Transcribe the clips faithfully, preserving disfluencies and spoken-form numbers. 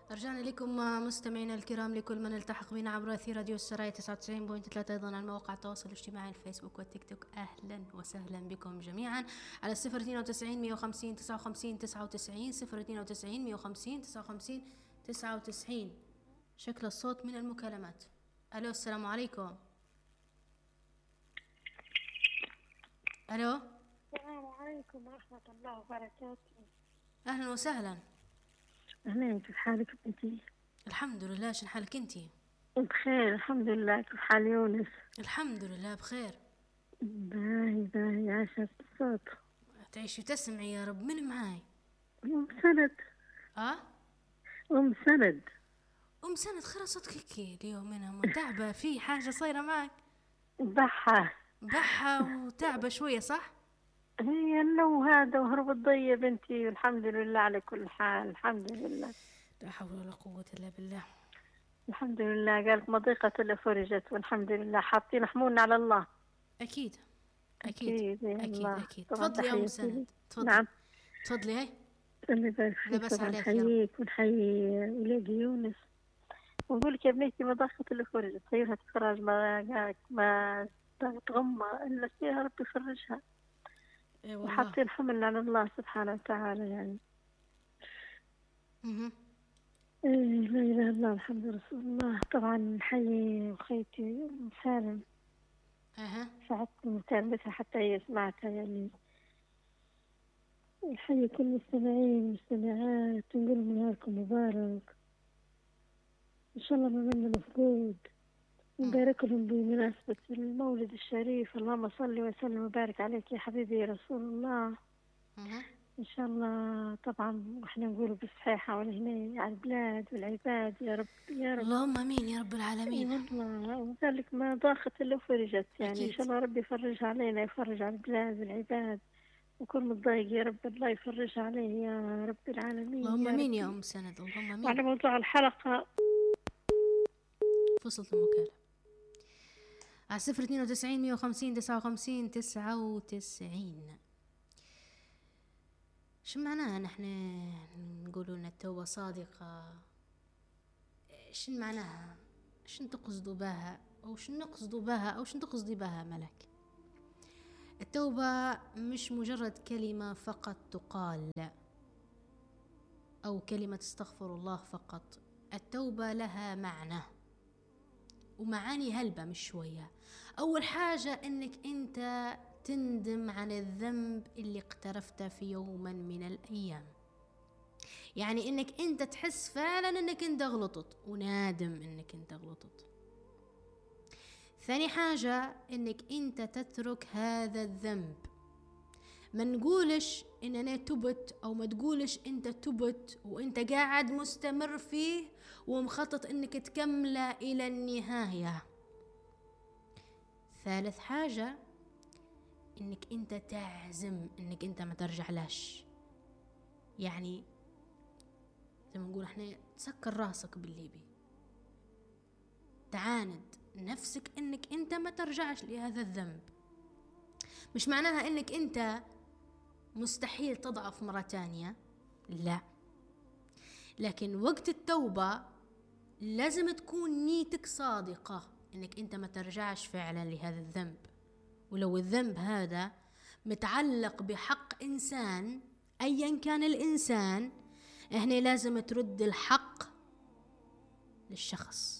رجعنا لكم مستمعينا الكرام، لكل من التحق بنا عبر أثير راديو السرايا تسعة وتسعين فاصلة ثلاثة، أيضا على مواقع التواصل الاجتماعي الفيسبوك والتيك توك. أهلا وسهلا بكم جميعا على صفر اثنين وتسعين مية وخمسين تسعة وخمسين تسعة وتسعين صفر اثنين وتسعين مية وخمسين تسعة وخمسين تسعة وتسعين. شكل الصوت من المكالمات. ألو، السلام عليكم. ألو، السلام عليكم ورحمة الله وبركاته. أهلا وسهلا. أهلا، كيف حالك بنتي؟ الحمد لله، شن حالك انتي؟ بخير الحمد لله. كيف حال يونس؟ الحمد لله بخير. باهي باهي، عاشت الصوت. تعيشي وتسمعي يا رب. من معاي؟ أم سند. اه أم سند. أم سند، خير صوتك هيك اليوم؟ أنا متعبة، في حاجة صايرة معك؟ ضحى بحة وتعبة شوية صح؟ هي النوم هذا وهرب الضي بنتي، والحمد لله على كل حال. الحمد لله لا حول ولا قوة إلا بالله. الحمد لله. قالت مضيقة إلا فرجت، والحمد لله. حاطين حمولنا على الله. أكيد أكيد أكيد يا أكيد الله. أكيد. طبعا تفضلي يا أم تحياتي سند، لي. تفضلي نعم. تفضلي. هاي الله يبارك لا فيك. بس طبعا عليك يا رب. نحييك ونحيي ولادي يونس. ونقول لك يا بنيتي، مضخة اللي خرجت سيرها تخرج، ما ما تغمى إلا فيها ربي يفرجها. إيه والله. وحاطين حمل على الله سبحانه وتعالى يعني. اها إيه، لا إله إلا الله محمد رسول الله. طبعا نحيي أخيتي أم سالم، أها ساعدتني متابعتها حتى هي سمعتها يعني. نحيي كل المستمعين والمستمعات ونقول نهاركم مبارك، إن شاء الله ما منا مفقود. نبارك لهم بمناسبة المولد الشريف. اللهم صل وسلم وبارك عليك يا حبيبي يا رسول الله. اها إن شاء الله. طبعا وإحنا نقول بالصحيحة والهنا على البلاد والعباد يا رب يا رب. اللهم امين يا رب اي العالمين. والله، وذلك ما ضاقت إلا فرجت يعني. إن اكيد. شاء الله ربي يفرجها علينا، يفرج على البلاد والعباد، وكل متضايق يا رب الله يفرجها عليه يا رب العالمين اللهم يا امين يا ربي. ام سند، اللهم امين. وعلى موضوع الحلقة، فصلت المكالمة على صفر اثنين وتسعين مية وخمسين تسعة وخمسين تسعة وتسعين. شو معناها نحن نقولوا ان التوبة صادقة؟ شن معناها؟ شن تقصدوا بها؟ او شن نقصدوا بها؟ او شن تقصدي بها ملك؟ التوبة مش مجرد كلمة فقط تقال، او كلمة استغفر الله فقط. التوبة لها معنى، ومعاني هلبة مش شوية. اول حاجة انك انت تندم عن الذنب اللي اقترفته في يوم من الايام، يعني انك انت تحس فعلا انك انت غلطت ونادم انك انت غلطت. ثاني حاجة انك انت تترك هذا الذنب. ما نقولش ان انا تبت، او ما تقولش انت تبت وانت قاعد مستمر فيه ومخطط انك تكمله الى النهاية. ثالث حاجة انك انت تعزم انك انت ما ترجع لاش، يعني زي ما نقول احنا تسكر راسك بالليبي، تعاند نفسك انك انت ما ترجعش لهذا الذنب. مش معناها انك انت مستحيل تضعف مرة تانية، لا، لكن وقت التوبة لازم تكون نيتك صادقة انك انت ما ترجعش فعلا لهذا الذنب. ولو الذنب هذا متعلق بحق انسان ايا كان الانسان، احنا لازم ترد الحق للشخص،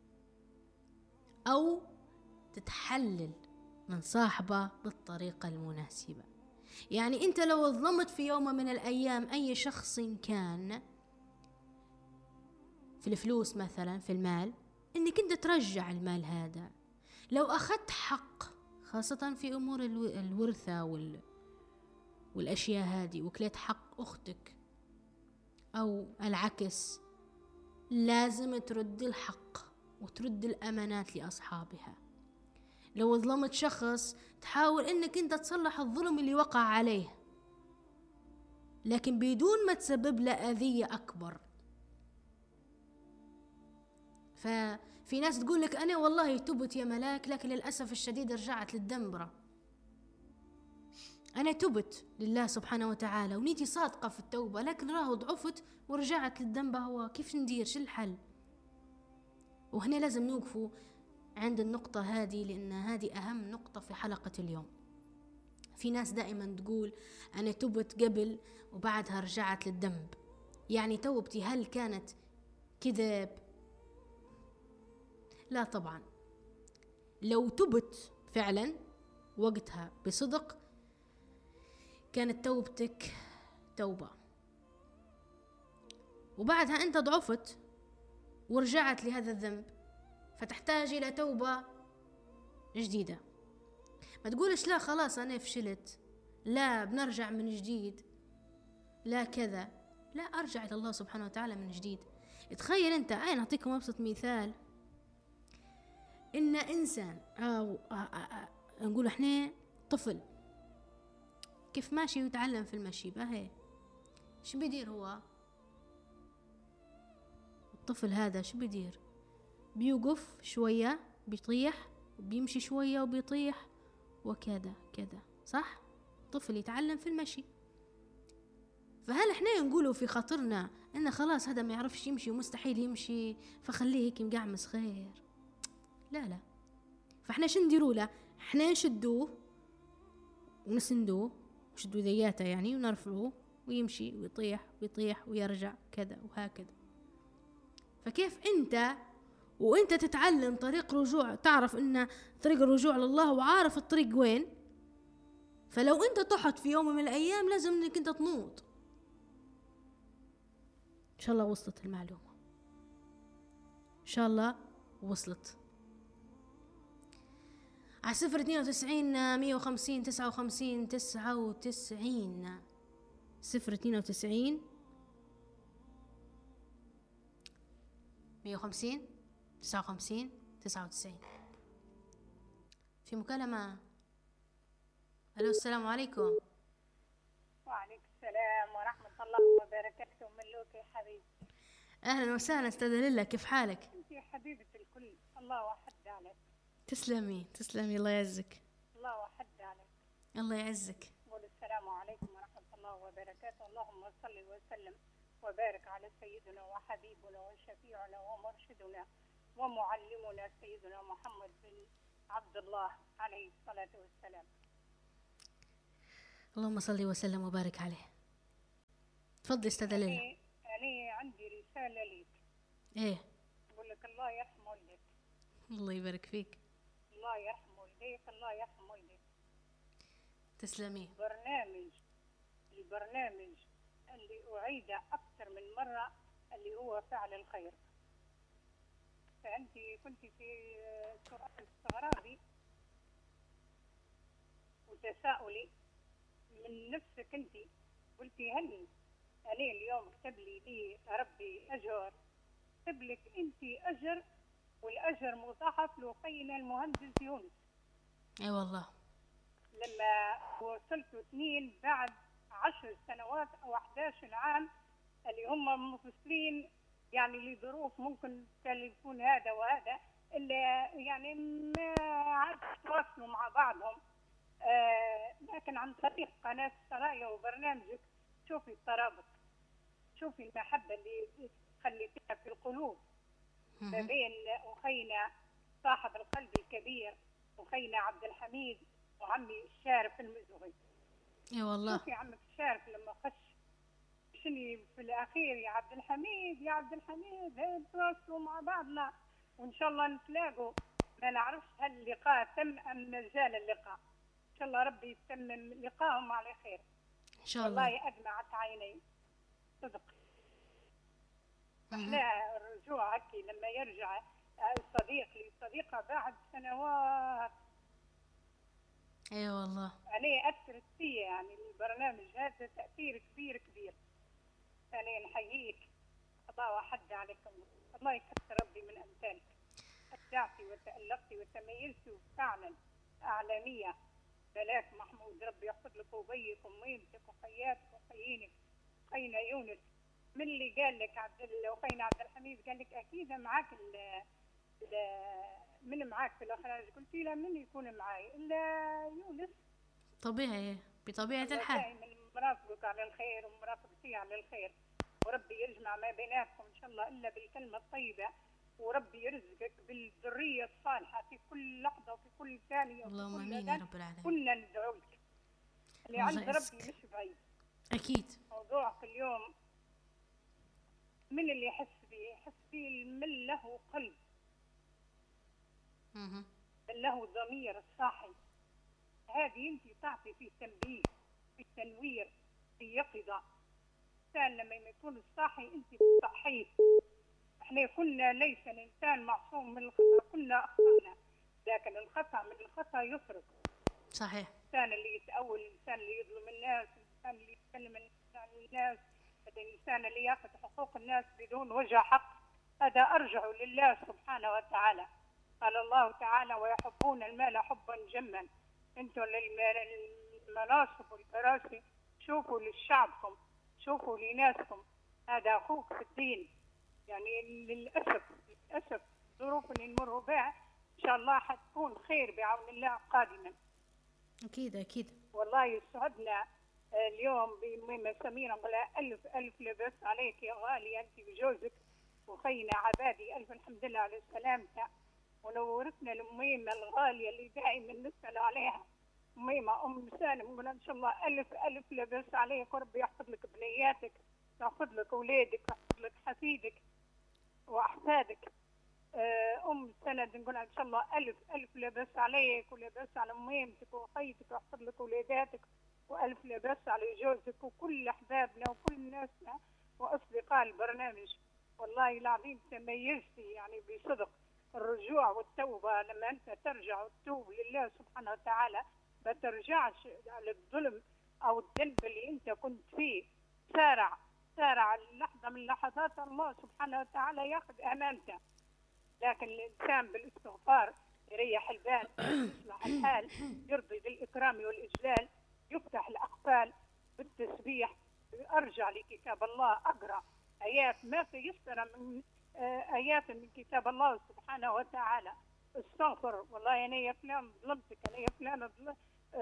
او تتحلل من صاحبه بالطريقة المناسبة. يعني انت لو ظلمت في يوم من الايام اي شخص كان، في الفلوس مثلا، في المال، انك انت ترجع المال هذا. لو اخذت حق، خاصة في امور الورثة وال... والاشياء هذه، وكليت حق اختك او العكس، لازم ترد الحق وترد الامانات لاصحابها. لو ظلمت شخص، تحاول انك انت تصلح الظلم اللي وقع عليه، لكن بدون ما تسبب له اذية اكبر. ففي ناس تقول لك انا والله تبت يا ملاك، لكن للاسف الشديد رجعت للدنبرة. أنا تبت لله سبحانه وتعالى ونيتي صادقة في التوبة، لكن راهو ضعفت ورجعت للذنب، هو كيف ندير؟ شو الحل؟ وهنا لازم نوقفوا عند النقطة هذه، لأن هذه أهم نقطة في حلقة اليوم. في ناس دائما تقول أنا تبت قبل وبعدها رجعت للذنب، يعني توبتي هل كانت كذب؟ لا طبعا. لو تبت فعلا وقتها بصدق كانت توبتك توبة، وبعدها أنت ضعفت ورجعت لهذا الذنب، فتحتاج إلى توبة جديدة. ما تقولش لا خلاص أنا فشلت، لا بنرجع من جديد، لا كذا، لا أرجع إلى الله سبحانه وتعالى من جديد. تخيل أنت، أنا أعطيكم أبسط مثال، إن إنسان أو نقول إحنا طفل كيف ماشي ويتعلم في المشي، باهي شو بيدير هو الطفل هذا؟ شو بيدير؟ بيوقف شوية بيطيح، وبيمشي شوية وبيطيح، وكذا كذا، صح؟ طفل يتعلم في المشي. فهل احنا نقولوا في خاطرنا ان خلاص هذا ما يعرفش يمشي ومستحيل يمشي فخليه هيك مقعمس خير؟ لا لا. فاحنا شو نديروا له؟ احنا نشدوه ونسندوه، نشدوا ذياته يعني ونرفعوه ويمشي ويطيح ويطيح ويرجع كذا وهكذا. فكيف انت وانت تتعلم طريق رجوع، تعرف ان طريق الرجوع لله وعارف الطريق وين، فلو انت طحت في يوم من الايام لازم انك انت تنوط. ان شاء الله وصلت المعلومة، ان شاء الله وصلت. على صفر اثنين وتسعين مية وخمسين تسعة وخمسين تسعة وتسعين، صفر اثنين وتسعين مية وخمسين تسعة وخمسين تسعة وتسعين. في مكالمة. الو السلام عليكم. وعليكم السلام ورحمة الله وبركاته. ملوك يا حبيبي. اهلا وسهلا استاذة ليلى، كيف حالك؟ انت يا حبيبة الكل، الله وحد عليك. تسلمي تسلمي، الله يعزك. الله وحد عليك. الله يعزك. قول السلام عليكم ورحمة الله وبركاته. اللهم صل وسلم وبارك على سيدنا وحبيبنا وشفيعنا ومرشدنا ومعلمنا سيدنا محمد بن عبد الله عليه الصلاة والسلام. اللهم صل وسلم وبارك عليه. تفضلي استاذة ليلى. أنا عندي رسالة ليك. ايه؟ أقول لك الله يرحم والديك. الله يبارك فيك. الله يرحم والديك، الله يرحم والديك. تسلمي. برنامج البرنامج اللي أعيده أكثر من مرة اللي هو فعل الخير. فأنت كنت في سؤال استغرابي وتساؤلي من نفسك، أنت قلتي هل أنا اليوم كتب لي لي ربي أجر، كتب لك أنت أجر، والأجر مضاعف لأخينا المهندس يونس. أي والله. لما وصلت اثنين بعد عشر سنوات أو أحد عشر عام اللي هم منفصلين يعني لظروف ممكن يكون هذا وهذا، إلا يعني ما عاد تواصلوا مع بعضهم، آه لكن عن طريق قناة سرايا وبرنامجك شوفي الترابط، شوفي المحبة اللي خليتها في القلوب ما بين أخينا صاحب القلب الكبير أخينا عبد الحميد وعمي الشارف المزغي. اي والله. شوفي عمك الشارف لما خش شني في الأخير يا عبد الحميد يا عبد الحميد هاي تواصلوا مع بعضنا وإن شاء الله نتلاقوا. ما نعرفش هل اللقاء تم أم مازال اللقاء، إن شاء الله ربي يتمم لقاءهم على خير إن شاء الله. والله أدمعت عيني صدق. أحلى الرجوع هكي لما يرجع الصديق لصديقه بعد سنوات. اي والله. أنا أثرت فيا يعني البرنامج هذا تأثير كبير كبير. أنا نحييك، الله وحد عليكم، الله يكثر ربي من أمثالك. أبدعتي وتألقتي وتميزتي فعلا أعلامية. بلاك محمود ربي يحفظ لك وبيك وميمتك وخياتك وخيينك. خينا يونس من اللي قال لك عبد وخينا عبد الحميد قال لك أكيد معاك ال ال من معاك في الإخراج، قلت له من يكون معاي إلا يونس. طبيعي بطبيعة الله الحال. دائما مرافقك على الخير ومرافقتي على الخير، وربي يجمع ما بيناتكم إن شاء الله إلا بالكلمة الطيبة، وربي يرزقك بالذرية الصالحة في كل لحظة وفي كل ثانية وفي اللهم كل امين يا أذان. رب العالمين. كلنا ندعو لك، اللي الله عند ربي يعزك. مش بعيد. اكيد. موضوعك اليوم من اللي يحس بيه؟ يحس بيه من له قلب، اها. من له ضمير الصاحي. هذه انت تعطي في تنبيه، في تنوير، في يقظة. الإنسان لما يكون الصاحي انت بتصحيه. احنا كنا ليس الإنسان معصوم من الخطأ، كنا أخطأنا، لكن الخطأ من الخطأ يفرق. صحيح. الإنسان اللي يتأول، الإنسان اللي يظلم الناس، الإنسان اللي يتكلم عن الناس، الإنسان اللي يأخذ حقوق الناس بدون وجه حق، هذا أرجع لله سبحانه وتعالى. قال الله تعالى: ويحبون المال حبا جما. انتم للمناصب والكراسي شوفوا لشعبكم، شوفوا لناسكم. هذا أخوك في الدين. يعني للأسف للأسف الظروف اللي نمر بها إن شاء الله حتكون خير بعون الله قادما. اكيد اكيد. والله يسعدنا اليوم بميمة سميرة. ولا ألف ألف لبس عليك يا غالي، أنت وجوزك وخينا عبادي. ألف الحمد لله على سلامتك، ونورتنا الميمة الغالية اللي دائما نسأل عليها، ميمة أم سالم. نقول إن شاء الله ألف ألف لبس عليك، وربي يحفظ لك بنياتك، يحفظ لك أولادك، يحفظ لك حفيدك وأحفادك. أم سند نقول إن شاء الله ألف ألف لبس عليك، ولبس على ميمتك وخيتك، ويحفظ لك أولاداتك، وألف لبس على جوزك وكل أحبابنا وكل ناسنا وأصدقاء البرنامج. والله العظيم تميزتي يعني بصدق. الرجوع والتوبة، لما أنت ترجع وتتوب لله سبحانه وتعالى، ما ترجعش على الظلم أو الذنب اللي أنت كنت فيه. سارع سارع لحظة من لحظات الله سبحانه وتعالى يأخذ أمانته. لكن الإنسان بالاستغفار يريح البال، يصلح الحال، يرضي بالإكرام والإجلال، يفتح الأقفال بالتسبيح. أرجع لكتاب الله، أقرأ آيات ما تيسر من آيات من كتاب الله سبحانه وتعالى. استغفر. والله أنا يا فلان ظلمتك، أنا يا فلان ظلمتك،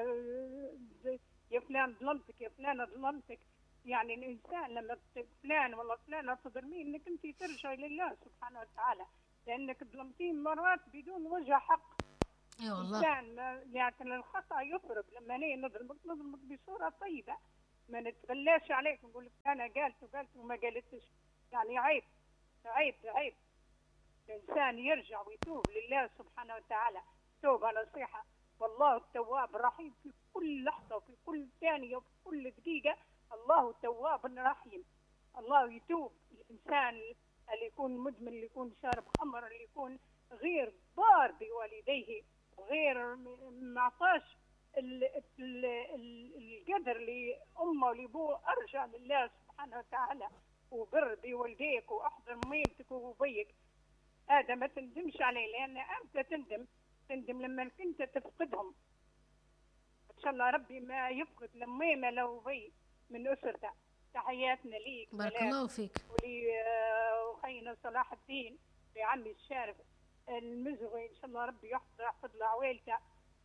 يا فلان ظلمتك، يا فلان ظلمتك. يعني الإنسان لما فلان والله فلانة تظلمين، إنك أنت ترجع لله سبحانه وتعالى، لأنك ظلمتين مرات بدون وجه حق. اي والله. إنسان لكن الخطأ يفرق. لما نيجي نظلمك نظلمك بصورة طيبة، ما نتغلاش عليك ونقول لك أنا قالت وقالت وما قالتش. يعني عيب عيب عيب. الإنسان يرجع ويتوب لله سبحانه وتعالى توبة نصيحة. والله التواب الرحيم في كل لحظة وفي كل ثانية وفي كل دقيقة. الله تواب رحيم. الله يتوب. الإنسان اللي يكون مدمن، اللي يكون شارب خمر، اللي يكون غير ضار بوالديه، غير معطاش القدر لأمه ولأبوه، أرجع لله سبحانه وتعالى وبر بوالديك وأحضر ميمتك وأبيك. هذا ما تندمش عليه، لأن أنت تندم تندم لما كنت تفقدهم. إن شاء الله ربي ما يفقد لميمة لو بي من أسرته. تحياتنا ليك بارك الله فيك. ولي أخينا صلاح الدين لعمي الشارف المزغي. إن شاء الله ربي يحفظ يحفظ له عويلته،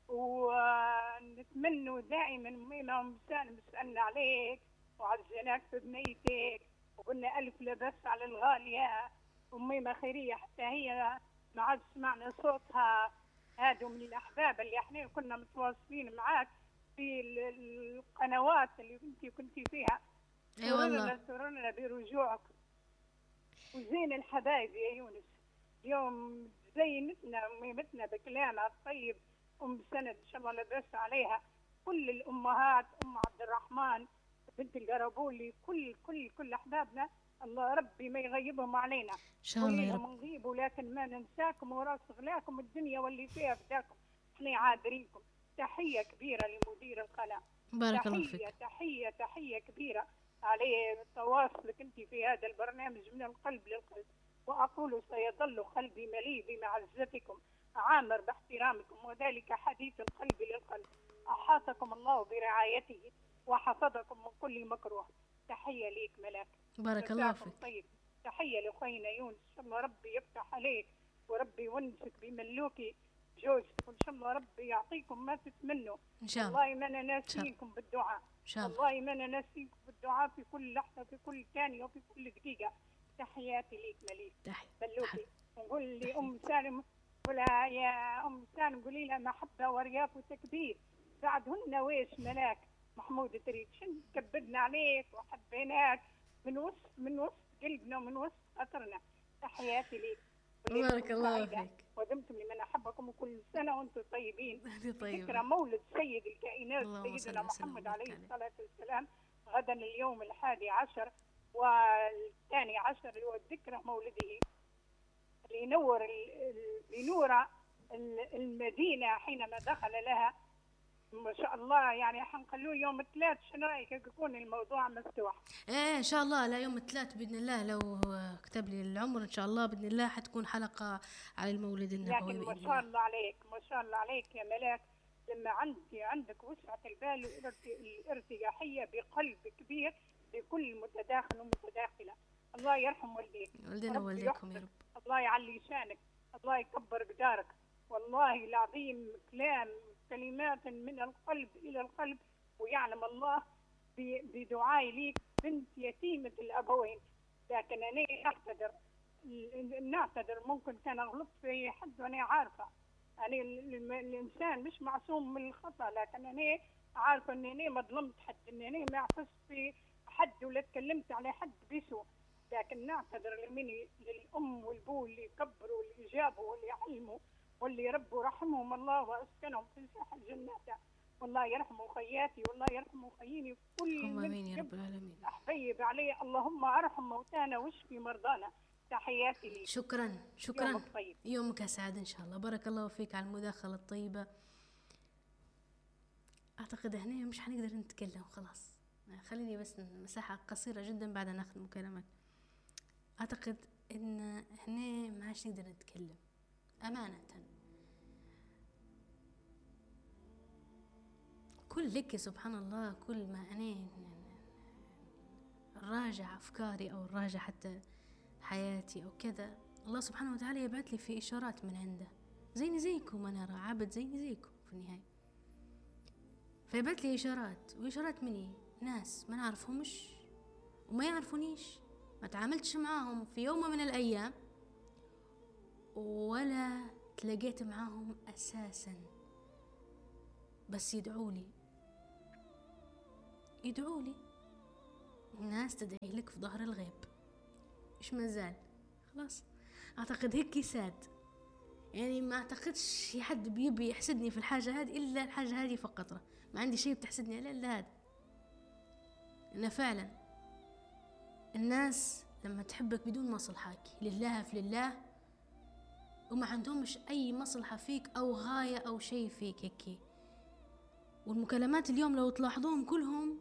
ونتمنى دائما ميمة أم سالم سألنا عليك وعزيناك في بنيتك، وقلنا ألف لبس على الغالية. وميمة خيرية حتى هي ما عاد سمعنا صوتها. هادو من الأحباب اللي احنا كنا متواصلين معاك في القنوات اللي كنتي كنتي فيها. اي والله. سررنا برجوعك. وزين الحبايب يا يونس، اليوم زينتنا ميمتنا بكلامها الطيب. أم سند إن شاء الله لبس عليها كل الأمهات، أم عبد الرحمن بنت القربولي، كل كل كل أحبابنا. الله ربي ما يغيبهم علينا. ان شاء الله يا رب. نغيب ولكن ما ننساكم، وراس غلاكم الدنيا واللي فيها فداكم. احنا عابرينكم. تحية كبيرة لمدير القناة. بارك الله تحية فيك. تحية تحية كبيرة عليه تواصلك انت في هذا البرنامج من القلب للقلب. واقول سيظل قلبي مليء بمعزتكم، عامر باحترامكم، وذلك حديث القلب للقلب. احاطكم الله برعايته وحفظكم من كل مكروه. تحية ليك ملاك. بارك الله فيك. طيب. تحية لأخينا يونس. إن شاء الله ربي يفتح عليك وربي يونسك بملوكي جوزك، وان شاء الله ربي يعطيكم ما تتمنوا. ان شاء الله. والله ما انا ناسيكم بالدعاء، ان شاء الله. والله ما انا ناسيكم بالدعاء في كل لحظه، في كل ثانيه، وفي كل دقيقه. تحياتي ليك مليك تحية بلوكي. ونقول لي ام سالم، قولها يا ام سالم، قولي لها محبه ورياك وتكبير. بعدهن ويش ملاك محمود تريد، شن كبرنا عليك وحبيناك من وسط من وسط قلبنا ومن وسط خاطرنا. تحياتي ليك. بارك الله فيك. ودمتم لمن احبكم، وكل سنه وانتم طيبين. طيب. ذكرى مولد سيد الكائنات اللهم صل سيدنا وسلم محمد وبارك عليه عليه. الصلاه والسلام. غدا اليوم الحادي عشر والثاني عشر اللي هو ذكرى مولده، لينور لنور المدينه حينما دخل لها. ما شاء الله يعني حنخلوه يوم الثلاث. شنو رايك يكون الموضوع مفتوح؟ ايه ان شاء الله، لا يوم الثلاث باذن الله، لو كتب لي العمر ان شاء الله باذن الله حتكون حلقه على المولد النبوي. لكن ما شاء الله عليك، ما شاء الله عليك يا ملاك، لما عندي عندك وسعه البال والارتياحيه بقلب كبير لكل متداخل ومتداخله. الله يرحم والديك، والدنا ووالديكم يا رب. الله يعلي شانك، الله يكبر قدارك. والله العظيم كلام كلمات من القلب إلى القلب. ويعلم الله بدعائي ليك بنت يتيمة الأبوين. لكن أنا أعتذر، نعتذر، ممكن كان غلطت في حد وأنا عارفة. أنا الإنسان مش معصوم من الخطأ، لكن أنا عارفة أني أنا ما ظلمت حد، أني أنا ما عفست في حد ولا تكلمت على حد بسوء. لكن نعتذر لمني للأم والبو اللي كبروا واللي جابوا واللي علموا واللي ربوا، رحمهم الله واسكنهم في ساحل جناته. والله يرحموا خياتي، والله يرحموا خييني كل امين يا رب العالمين. احبيب عليه. اللهم ارحم موتانا واشفي مرضانا. تحياتي لي. شكرا شكرا. يومك طيب. يومك اسعد ان شاء الله. بارك الله فيك على المداخله الطيبه. اعتقد هنا مش حنقدر نتكلم خلاص، خليني بس مساحه قصيره جدا بعد ناخذ مكالمات. اعتقد ان هنا ما عادش نقدر نتكلم امانه. كل لك سبحان الله، كل ما أنا راجع أفكاري أو راجع حتى حياتي أو كذا، الله سبحانه وتعالى يبعث لي في إشارات من عنده. زيني زيكم، أنا عبد زيني زيكم في النهاية، فيبعث لي إشارات. وإشارات مني ناس ما نعرفهمش وما يعرفونيش، ما تعاملتش معاهم في يوم من الأيام ولا تلاقيت معاهم أساسا، بس يدعوا لي يدعوا لي. الناس تدعي لك في ظهر الغيب، إيش مازال؟ خلاص أعتقد هيك ساد. يعني ما أعتقدش حد بيبي يحسدني في الحاجة هذه إلا الحاجة هذه فقط. ما عندي شيء بتحسدني عليه إلا هذا. إنه فعلا الناس لما تحبك بدون مصلحك لله في لله، وما عندهمش أي مصلحة فيك أو غاية أو شيء فيك هيك. والمكالمات اليوم لو تلاحظوهم كلهم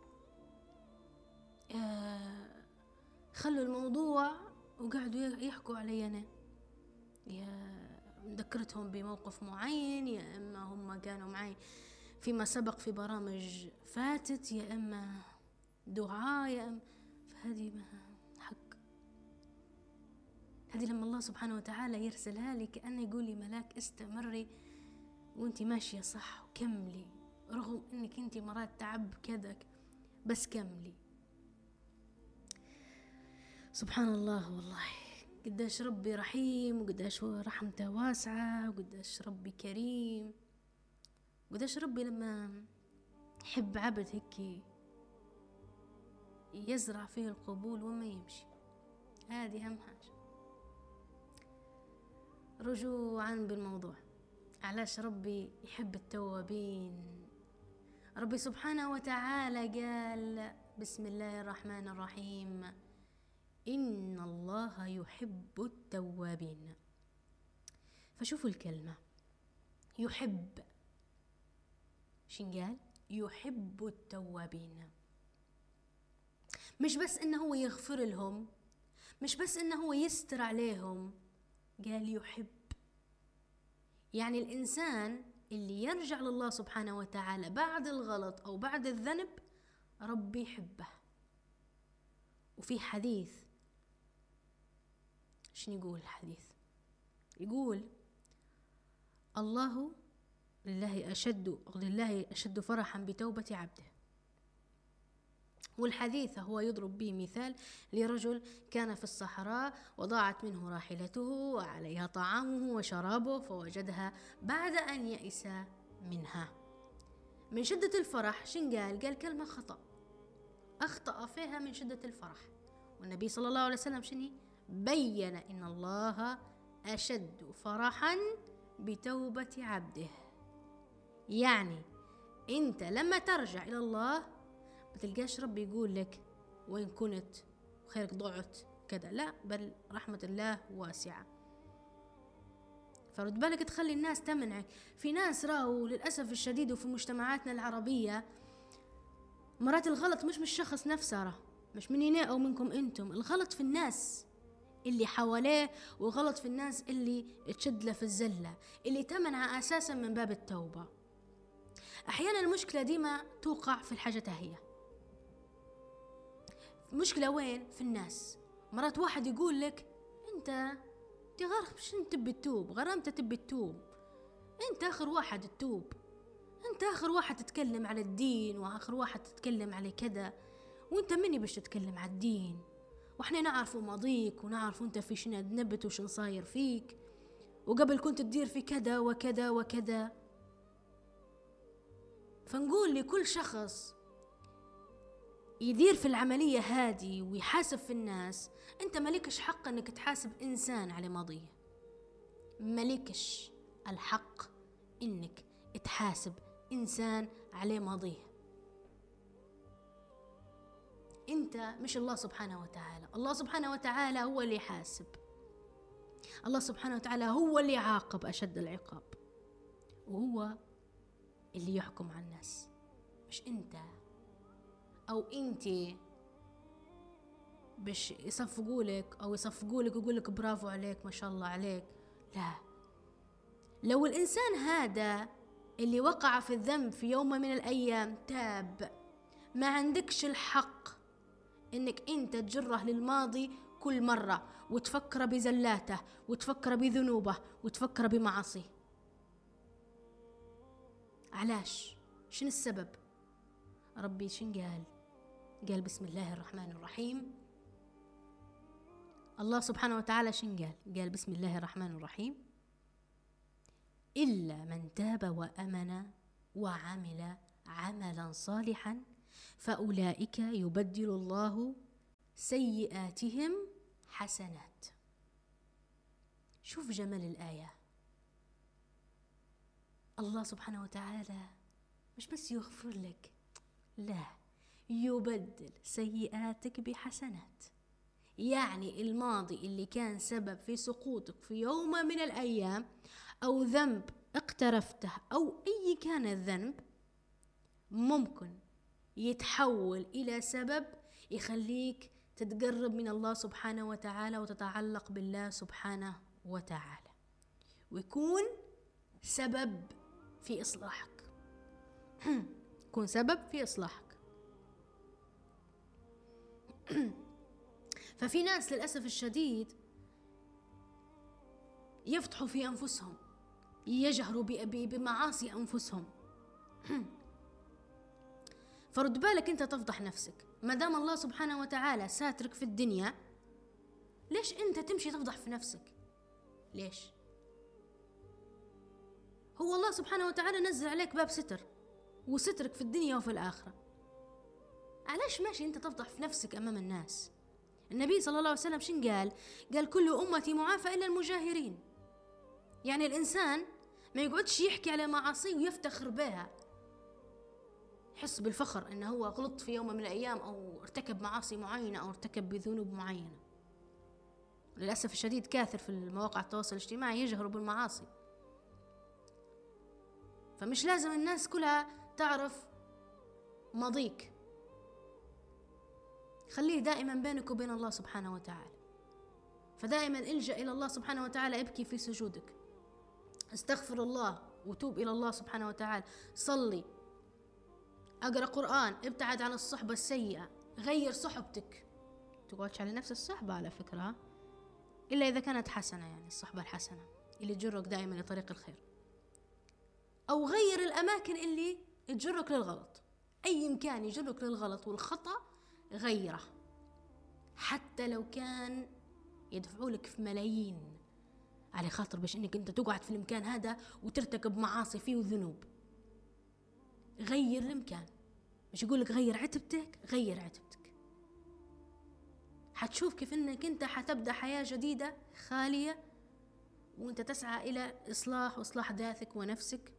آه خلوا الموضوع وقعدوا يحكوا علي أنا، يا ذكرتهم بموقف معين، يا إما هم كانوا معي فيما سبق في برامج فاتت، يا إما دعاء، يا إما فهذه حق. هذه لما الله سبحانه وتعالى يرسلها لي كأنه يقول لي ملاك استمري وانتي ماشية صح وكملي، رغم انك انتي مرات تعب كذا بس كملي. سبحان الله والله، قداش ربي رحيم، وقداش رحمته واسعة، وقداش ربي كريم، وقداش ربي لما يحب عبد هيك يزرع فيه القبول وما يمشي. هذه أهم حاجة. رجوعا بالموضوع، علاش ربي يحب التوابين؟ ربي سبحانه وتعالى قال بسم الله الرحمن الرحيم إن الله يحب التوابين. فشوفوا الكلمة يحب، شن قال؟ يحب التوابين. مش بس إنه هو يغفر لهم، مش بس إنه هو يستر عليهم، قال يحب. يعني الإنسان اللي يرجع لله سبحانه وتعالى بعد الغلط أو بعد الذنب ربي يحبه. وفي حديث شنو يقول الحديث؟ يقول الله لله أشد لله أشد فرحا بتوبة عبده. والحديث هو يضرب به مثال لرجل كان في الصحراء وضاعت منه راحلته وعليها طعامه وشرابه فوجدها بعد أن يئس منها. من شدة الفرح شن قال؟ قال كلمة خطأ أخطأ فيها من شدة الفرح. والنبي صلى الله عليه وسلم شني بين إن الله أشد فرحا بتوبة عبده. يعني أنت لما ترجع إلى الله ما تلقاش ربي يقول لك وين كنت وخيرك ضعت كذا، لا، بل رحمة الله واسعة. فرد بالك تخلي الناس تمنعك. في ناس راوا للأسف الشديد وفي مجتمعاتنا العربية مرات الغلط مش من الشخص نفسه، راه مش مني أو منكم أنتم، الغلط في الناس اللي حواليه وغلط في الناس اللي تشد له في الزلة اللي تمنع أساسا من باب التوبة. أحيانا المشكلة ديما توقع في الحاجة تهية. مشكلة وين؟ في الناس. مرات واحد يقول لك أنت تغرق مش تبي تتوب، غرامت تبي تتوب، أنت آخر واحد تتوب، أنت آخر واحد تتكلم على الدين وآخر واحد تتكلم على كذا، وأنت مني باش تتكلم على الدين، وإحنا نعرفوا ماضيك ونعرف أنت في شنو نبت وشن صاير فيك، وقبل كنت تدير في كذا وكذا وكذا. فنقول لكل شخص يدير في العملية هذه ويحاسب في الناس، أنت ملكش حق أنك تحاسب إنسان على ماضيه، ملكش الحق أنك تحاسب إنسان على ماضيه. أنت مش الله سبحانه وتعالى. الله سبحانه وتعالى هو اللي يحاسب، الله سبحانه وتعالى هو اللي يعاقب أشد العقاب، وهو اللي يحكم على الناس، مش أنت أو أنتي باش يصفقوا لك أو يصفقوا لك ويقول لك برافو عليك ما شاء الله عليك. لا، لو الإنسان هذا اللي وقع في الذنب في يوم من الأيام تاب، ما عندكش الحق إنك أنت تجره للماضي كل مرة وتفكر بزلاته وتفكر بذنوبه وتفكر بمعاصيه. علاش؟ شنو السبب؟ ربي شن قال؟ قال بسم الله الرحمن الرحيم. الله سبحانه وتعالى شن قال؟ قال بسم الله الرحمن الرحيم إلا من تاب وأمن وعمل عملا صالحا فأولئك يبدل الله سيئاتهم حسنات. شوف جمال الآية. الله سبحانه وتعالى مش بس يغفر لك، لا، يبدل سيئاتك بحسنات. يعني الماضي اللي كان سبب في سقوطك في يوم من الأيام أو ذنب اقترفته أو أي كان الذنب ممكن يتحول إلى سبب يخليك تتقرب من الله سبحانه وتعالى وتتعلق بالله سبحانه وتعالى، ويكون سبب في إصلاحك يكون سبب في إصلاحك. ففي ناس للأسف الشديد يفتحوا في أنفسهم، يجهروا بمعاصي أنفسهم. فرد بالك أنت تفضح نفسك. ما دام الله سبحانه وتعالى ساترك في الدنيا، ليش أنت تمشي تفضح في نفسك؟ ليش؟ هو الله سبحانه وتعالى نزل عليك باب ستر وسترك في الدنيا وفي الآخرة، علاش ماشي أنت تفضح في نفسك أمام الناس؟ النبي صلى الله عليه وسلم شن قال؟ قال كل أمتي معافى إلا المجاهرين. يعني الإنسان ما يقعدش يحكي على معاصيه ويفتخر بها، يحس بالفخر إنه هو غلط في يوم من الأيام أو ارتكب معاصي معينة أو ارتكب بذنوب معينة. للأسف الشديد كاثر في المواقع التواصل الاجتماعي يجهروا بالمعاصي. فمش لازم الناس كلها تعرف ماضيك، خليه دائما بينك وبين الله سبحانه وتعالى. فدائما الجأ إلى الله سبحانه وتعالى، ابكي في سجودك، استغفر الله وتوب إلى الله سبحانه وتعالى، صلي، أقرأ قرآن، ابتعد عن الصحبة السيئة، غير صحبتك. تقعدش على نفس الصحبة على فكرة، إلا إذا كانت حسنة، يعني الصحبة الحسنة اللي تجرك دائما لطريق الخير. أو غير الأماكن اللي تجرك للغلط. أي مكان يجرك للغلط والخطأ غيره، حتى لو كان يدفعولك في ملايين على خاطر باش انك انت تقعد في المكان هذا وترتكب معاصي فيه وذنوب. غير المكان، مش يقولك غير عتبتك، غير عتبتك. حتشوف كيف انك انت حتبدأ حياة جديدة خالية، وانت تسعى الى اصلاح واصلاح ذاتك ونفسك،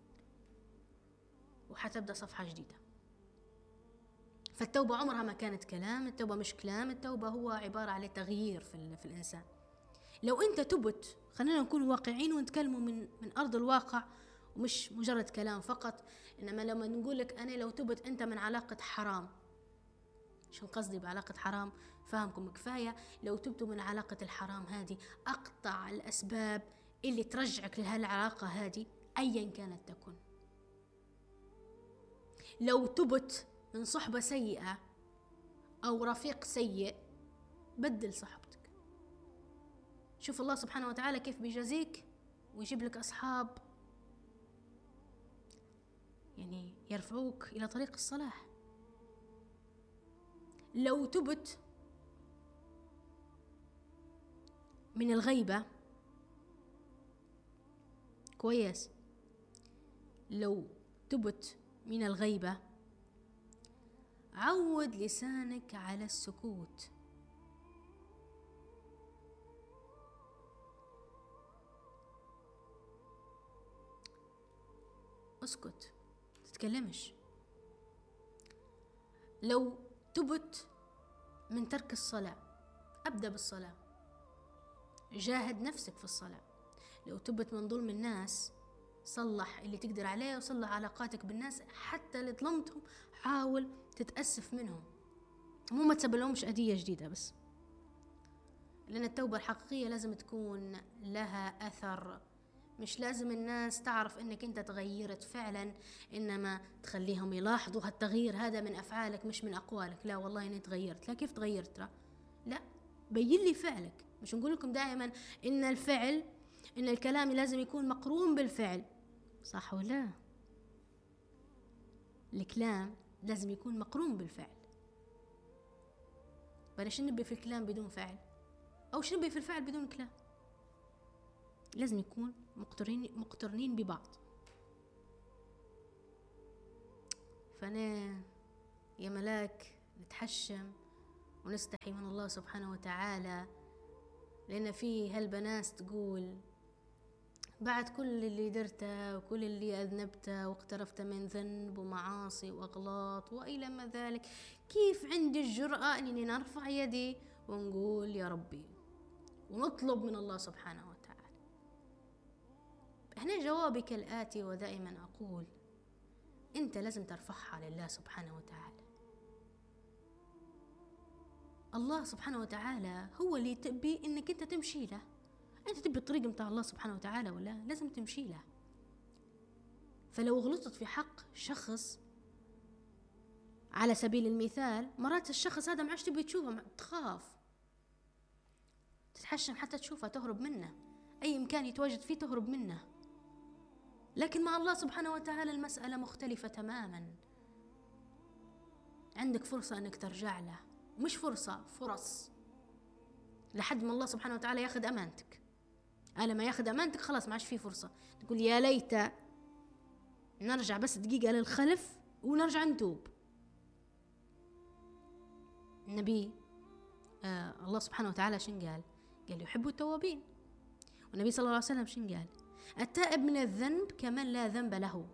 وحتبدأ صفحة جديدة. فالتوبة عمرها ما كانت كلام، التوبة مش كلام، التوبة هو عبارة عن تغيير في, في الإنسان. لو أنت تبت، خلينا نكون واقعين ونتكلموا من, من أرض الواقع ومش مجرد كلام فقط. إنما لما نقول لك أنا لو تبت أنت من علاقة حرام، شو قصدي بعلاقة حرام؟ فاهمكم كفاية. لو تبتوا من علاقة الحرام هذه، أقطع الأسباب اللي ترجعك لهالعلاقة هذه أيا كانت تكون. لو تبت من صحبة سيئة أو رفيق سيء، بدل صحبتك. شوف الله سبحانه وتعالى كيف بيجازيك ويجيب لك أصحاب يعني يرفعوك إلى طريق الصلاح. لو تبت من الغيبة، كويس، لو تبت من الغيبة عود لسانك على السكوت. اسكت، تتكلمش. لو تبت من ترك الصلاة، أبدأ بالصلاة، جاهد نفسك في الصلاة. لو تبت من ظلم الناس، صلح اللي تقدر عليه وصلح علاقاتك بالناس، حتى اللي ظلمتهم حاول تتأسف منهم، مو ما تسبب لهمش أذية جديدة بس. لأن التوبة الحقيقية لازم تكون لها أثر، مش لازم الناس تعرف إنك أنت تغيرت فعلا، إنما تخليهم يلاحظوا هالتغيير هذا من أفعالك مش من أقوالك. لا والله إني تغيرت، لا كيف تغيرت؟ ترى لا، بين لي فعلك. مش نقول لكم دائما إن الفعل، إن الكلام لازم يكون مقرون بالفعل، صح ولا؟ الكلام لازم يكون مقرون بالفعل. بلاش نبي في الكلام بدون فعل، أو شنبي في الفعل بدون كلام. لازم يكون مقترنين مقترنين ببعض. فأنا يا ملاك نتحشم ونستحي من الله سبحانه وتعالى، لأن في هالبناس تقول بعد كل اللي درته وكل اللي أذنبته واقترفت من ذنب ومعاصي وأغلاط وإلى ما ذلك، كيف عندي الجرأة أنني نرفع يدي ونقول يا ربي ونطلب من الله سبحانه وتعالى؟ هنا جوابي كالآتي، ودائما أقول أنت لازم ترفعها لله سبحانه وتعالى. الله سبحانه وتعالى هو اللي تبي إنك أنت تمشي له. أنت تبي الطريق متاع الله سبحانه وتعالى ولا لازم تمشي له. فلو غلطت في حق شخص على سبيل المثال، مرات الشخص هذا ما عادش تبي تشوفه، تخاف تتحشم حتى تشوفه، تهرب منه، أي مكان يتواجد فيه تهرب منه. لكن مع الله سبحانه وتعالى المسألة مختلفة تماما. عندك فرصة أنك ترجع له، مش فرصة، فرص، لحد ما الله سبحانه وتعالى ياخذ أمانتك. أنا ما ياخذ أمانتك خلاص ما عادش فيه فرصة. تقول يا ليت نرجع بس دقيقة للخلف ونرجع نتوب. النبي آه الله سبحانه وتعالى شن قال؟ قال يحب التوابين. والنبي صلى الله عليه وسلم شن قال؟ التائب من الذنب كمن لا ذنب له.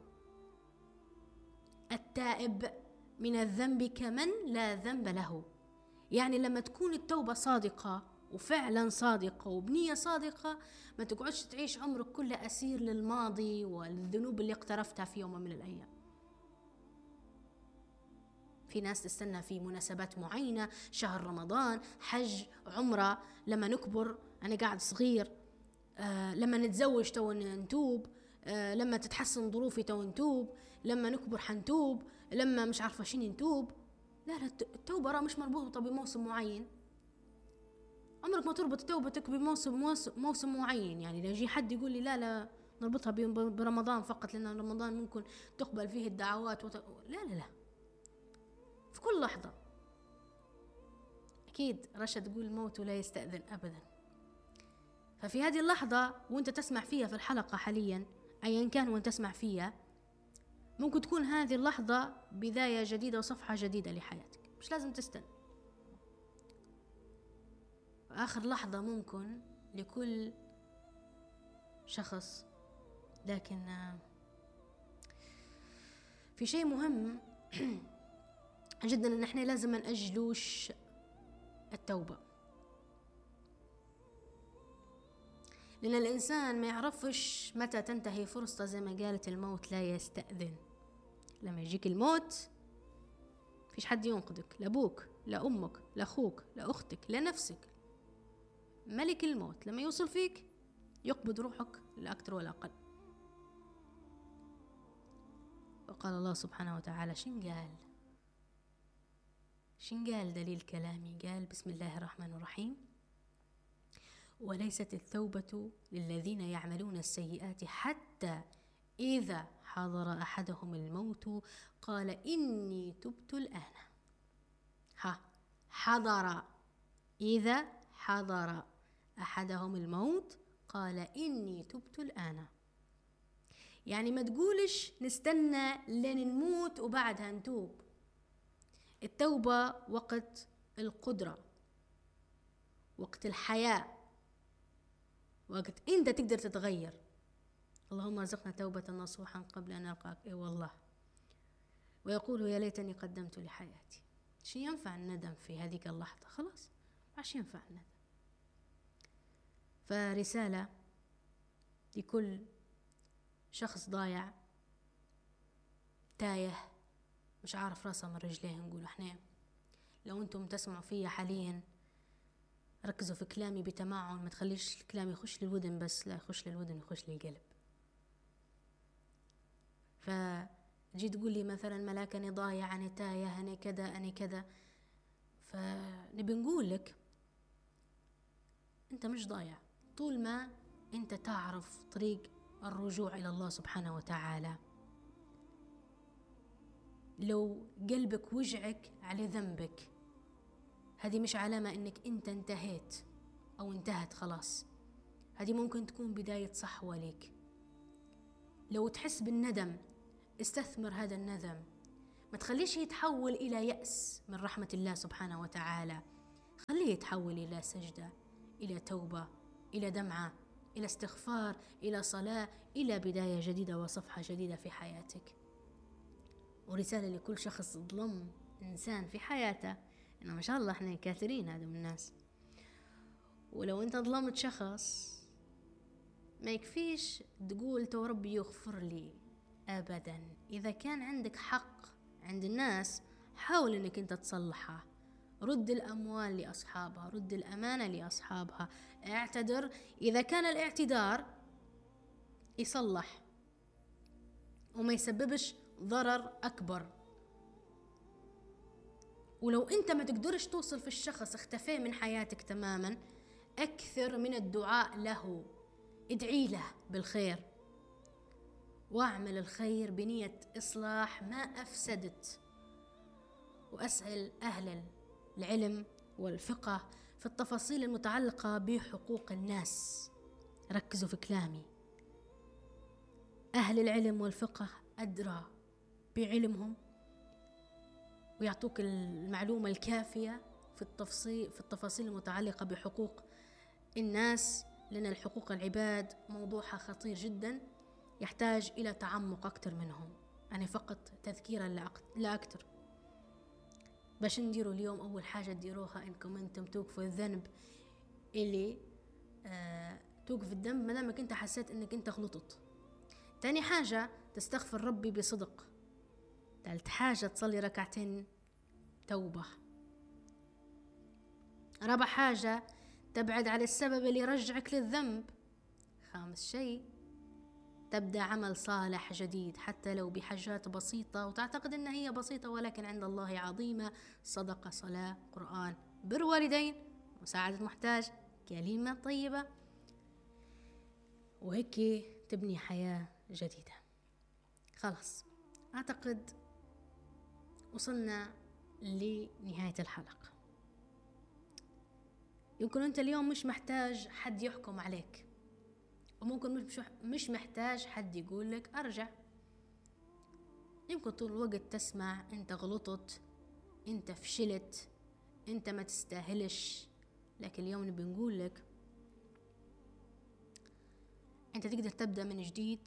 التائب من الذنب كمن لا ذنب له. يعني لما تكون التوبة صادقة وفعلا صادقة وبنية صادقة، ما تقعدش تعيش عمرك كله أسير للماضي والذنوب اللي اقترفتها في يوم من الأيام. في ناس تستنى في مناسبات معينة، شهر رمضان، حج، عمرة، لما نكبر، أنا قاعد صغير، آه لما نتزوج تو نتوب، آه لما تتحسن ظروفي تو نتوب، لما نكبر حنتوب، لما مش عارفة شين نتوب. لا لا، التوبة راه مش مربوطة بموسم معين. عمرك ما تربط توبتك بموسم موسم, موسم معين. يعني لو يجي حد يقول لي لا لا نربطها برمضان فقط، لأن رمضان ممكن تقبل فيه الدعوات وت... لا لا لا، في كل لحظة. أكيد رشا تقول الموت لا يستأذن أبدا. ففي هذه اللحظة وانت تسمع فيها في الحلقة حاليا، أيا كان وانت تسمع فيها، ممكن تكون هذه اللحظة بداية جديدة وصفحة جديدة لحياتك، مش لازم تستنى. آخر لحظة ممكن لكل شخص. لكن في شيء مهم جدا، ان احنا لازم ما نأجلوش التوبة، لأن الإنسان ما يعرفش متى تنتهي فرصته. زي ما قالت الموت لا يستأذن. لما يجيك الموت فيش حد ينقذك، لا أبوك لا أمك لا أخوك لا أختك لا نفسك. ملك الموت لما يوصل فيك يقبض روحك لا أكثر ولا أقل. وقال الله سبحانه وتعالى شن قال شن قال دليل كلامي، قال بسم الله الرحمن الرحيم: وليست التوبة للذين يعملون السيئات حتى إذا حضر أحدهم الموت قال إني تبت الآن. ها حضر، إذا حضر أحدهم الموت قال إني تبت الآن. يعني ما تقولش نستنى لين نموت وبعدها نتوب. التوبة وقت القدرة، وقت الحياة، وقت انت تقدر تتغير. اللهم ارزقنا توبة نصوحا قبل ان نلقاك. اي والله. ويقول يا ليتني قدمت لحياتي. شو ينفع الندم في هذيك اللحظة؟ خلاص عش ينفع الندم. فرسالة لكل شخص ضايع تايه مش عارف راسه من رجليه، نقول احنا لو انتم تسمعوا فيا حاليا ركزوا في كلامي بتمعن، ما تخليش الكلام يخش للودن بس، لا يخش للودن يخش للقلب. فجي تقول لي مثلا ملاك أنا ضايع أنا تايه أنا كذا أنا كذا، فنبي نقول لك أنت مش ضايع طول ما أنت تعرف طريق الرجوع إلى الله سبحانه وتعالى. لو قلبك وجعك على ذنبك، هذه مش علامة انك انت انتهيت او انتهت خلاص، هذه ممكن تكون بداية صحوة لك. لو تحس بالندم استثمر هذا الندم، ما تخليش يتحول الى يأس من رحمة الله سبحانه وتعالى، خليه يتحول الى سجدة، الى توبة، الى دمعة، الى استغفار، الى صلاة، الى بداية جديدة وصفحة جديدة في حياتك. ورسالة لكل شخص ظلم إنسان في حياته، إنه ما شاء الله إحنا كثيرين هذا من الناس. ولو أنت ظلمت شخص ما يكفيش تقول تو ربي يغفر لي أبدا. إذا كان عندك حق عند الناس حاول إنك أنت تصلحها، رد الأموال لأصحابها، رد الأمانة لأصحابها، اعتذر إذا كان الاعتذار يصلح وما يسببش ضرر أكبر. ولو أنت ما تقدرش توصل في الشخص اختفى من حياتك تماما، أكثر من الدعاء له، ادعي له بالخير واعمل الخير بنية إصلاح ما أفسدت. وأسأل أهل العلم والفقه في التفاصيل المتعلقة بحقوق الناس، ركزوا في كلامي. أهل العلم والفقه أدرى بعلمهم ويعطوك المعلومة الكافية في التفصيل في التفاصيل المتعلقة بحقوق الناس، لأن الحقوق العباد موضوعها خطير جدا يحتاج إلى تعمق أكثر منهم. يعني فقط تذكيرا لا أكثر. باش نديروا اليوم أول حاجة تديروها إنكم أنتم توقفوا الذنب اللي آه توقف الذنب ما دامك أنت حسيت إنك أنت غلطت. تاني حاجة تستغفر ربي بصدق. ثالث حاجة تصلي ركعتين توبة. رابع حاجة تبعد على السبب اللي يرجعك للذنب. خامس شيء تبدأ عمل صالح جديد حتى لو بحاجات بسيطة وتعتقد أنها هي بسيطة ولكن عند الله عظيمة. صدقة، صلاة، قرآن، بر والدين، مساعدة محتاج، كلمة طيبة. وهيك تبني حياة جديدة. خلاص، أعتقد وصلنا لنهاية الحلقة. يمكن أنت اليوم مش محتاج حد يحكم عليك، وممكن مش مش محتاج حد يقول لك أرجع. يمكن طول الوقت تسمع أنت غلطت، أنت فشلت، أنت ما تستاهلش. لكن اليوم نبي نقول لك أنت تقدر تبدأ من جديد،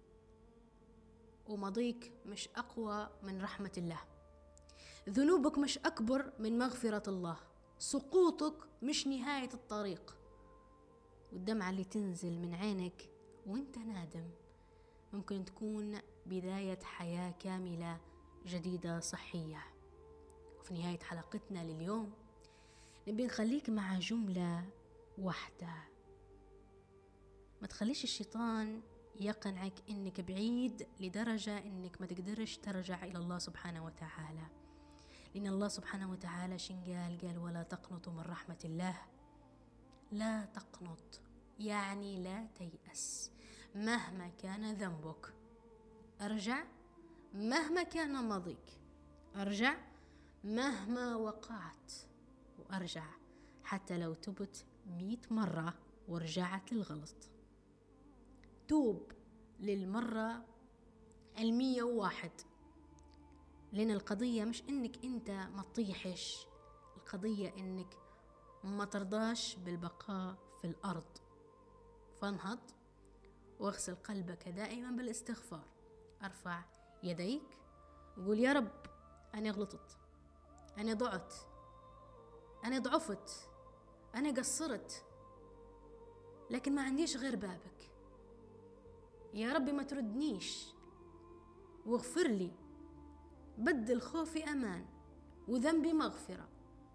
وماضيك مش أقوى من رحمة الله، ذنوبك مش أكبر من مغفرة الله، سقوطك مش نهاية الطريق، والدمعة اللي تنزل من عينك وانت نادم ممكن تكون بداية حياة كاملة جديدة صحية. وفي نهاية حلقتنا لليوم نبي نخليك مع جملة واحدة: ما تخليش الشيطان يقنعك انك بعيد لدرجة انك ما تقدرش ترجع الى الله سبحانه وتعالى. لان الله سبحانه وتعالى شن قال؟ قال ولا تقنطوا من رحمة الله. لا تقنط يعني لا تيأس، مهما كان ذنبك ارجع، مهما كان ماضيك ارجع، مهما وقعت وارجع، حتى لو تبت مئة مرة ورجعت للغلط. توب للمرة المية وواحد، لأن القضية مش إنك أنت ما تطيحش، القضية إنك ما ترضاش بالبقاء في الأرض. فانهض واغسل قلبك دائما بالاستغفار، ارفع يديك وقول يا رب أنا غلطت، أنا ضعت، أنا ضعفت، أنا قصرت، لكن ما عنديش غير بابك. يا ربي ما تردنيش، واغفر لي، بدل خوفي أمان وذنبي مغفرة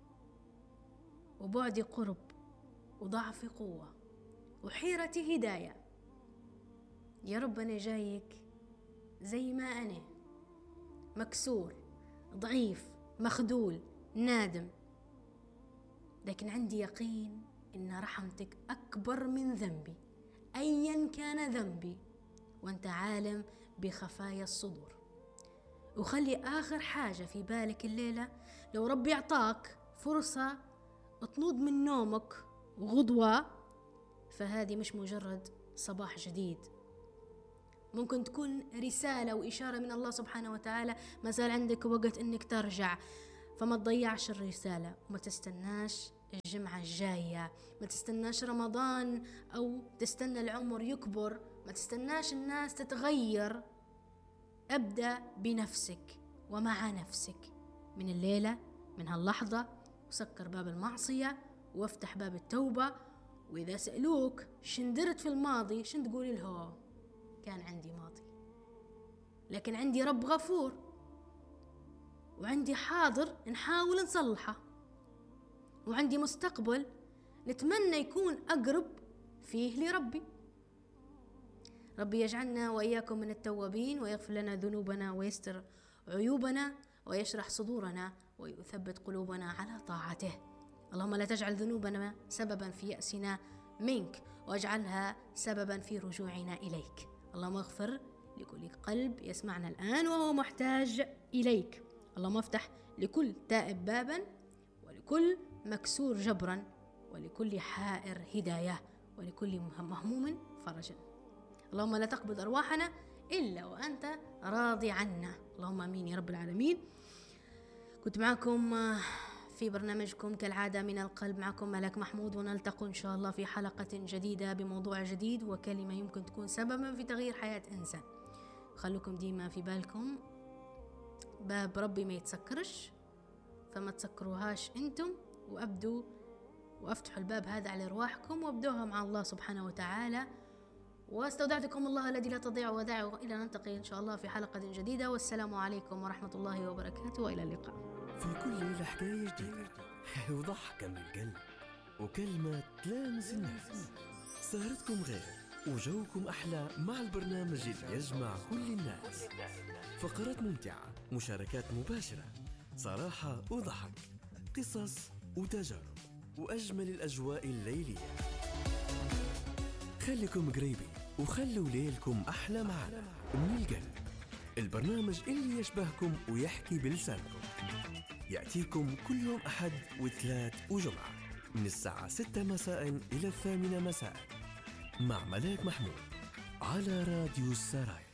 وبعدي قرب وضعفي قوة وحيرتي هداية. يا رب أنا جايك زي ما أنا، مكسور، ضعيف، مخذول، نادم، لكن عندي يقين إن رحمتك أكبر من ذنبي أيا كان ذنبي، وأنت عالم بخفايا الصدور. وخلي آخر حاجة في بالك الليلة، لو ربي يعطاك فرصة تنوض من نومك غدوة، فهذه مش مجرد صباح جديد، ممكن تكون رسالة وإشارة من الله سبحانه وتعالى ما زال عندك وقت إنك ترجع. فما تضيعش الرسالة، وما تستناش الجمعة الجاية، ما تستناش رمضان أو تستنى العمر يكبر، ما تستناش الناس تتغير. أبدأ بنفسك ومع نفسك من الليلة، من هاللحظة، وسكر باب المعصية وافتح باب التوبة. وإذا سألوك شندرت في الماضي، شن تقول له؟ كان عندي ماضي، لكن عندي رب غفور، وعندي حاضر نحاول نصلحه، وعندي مستقبل نتمنى يكون أقرب فيه لربي. ربي يجعلنا وإياكم من التوابين، ويغفر لنا ذنوبنا ويستر عيوبنا ويشرح صدورنا ويثبت قلوبنا على طاعته. اللهم لا تجعل ذنوبنا سببا في يأسنا منك، واجعلها سببا في رجوعنا إليك. اللهم اغفر لكل قلب يسمعنا الآن وهو محتاج إليك. اللهم افتح لكل تائب بابا، ولكل مكسور جبرا، ولكل حائر هداية، ولكل مهموم فرجا. اللهم لا تقبض أرواحنا إلا وأنت راضي عنا. اللهم آمين يا رب العالمين. كنت معكم في برنامجكم كالعادة من القلب، معكم ملك محمود، ونلتقي إن شاء الله في حلقة جديدة بموضوع جديد وكلمة يمكن تكون سببا في تغيير حياة إنسان. خلوكم ديما في بالكم باب ربي ما يتسكرش، فما تسكروهاش أنتم، وأبدوا وأفتحوا الباب هذا على أرواحكم وابدوها مع الله سبحانه وتعالى. واستودعتكم الله الذي لا تضيع ودائعه، إلى أن نلتقي إن شاء الله في حلقة جديدة، والسلام عليكم ورحمة الله وبركاته، وإلى اللقاء. في كل ليلة حكاية جديدة وضحكة من القلب وكلمة تلامس النفس. سهرتكم غير وجوكم أحلى مع البرنامج اللي يجمع كل الناس. فقرات ممتعة، مشاركات مباشرة، صراحة وضحك، قصص وتجارب، وأجمل الأجواء الليلية. خليكم قريبين وخلوا ليلكم أحلى معنا من القلب، البرنامج اللي يشبهكم ويحكي بلسانكم. يأتيكم كل يوم أحد وثلاث وجمعة من الساعة ستة مساء إلى الثامنة مساء مع ملاك محمود على راديو السرايا.